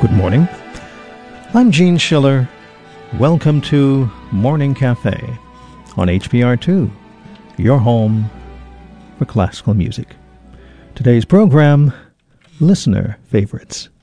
Good morning. I'm Gene Schiller. Welcome to Morning Cafe on HPR2, your home for classical music. Today's program, Listener Favorites.